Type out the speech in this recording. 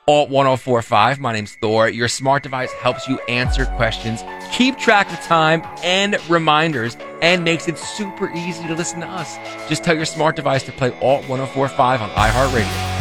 Alt 1045. My name's Thor. Your smart device helps you answer questions, keep track of time and reminders, and makes it super easy to listen to us. Just tell your smart device to play Alt 1045 on iHeartRadio.